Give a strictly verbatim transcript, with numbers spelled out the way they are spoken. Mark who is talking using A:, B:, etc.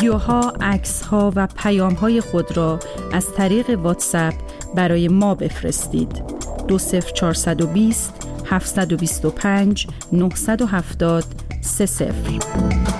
A: ویدیوها، عکس‌ها و پیام‌های خود را از طریق واتساپ برای ما بفرستید. دو صفر چهار دو صفر هفت دو پنج نه هفت صفر سه صفر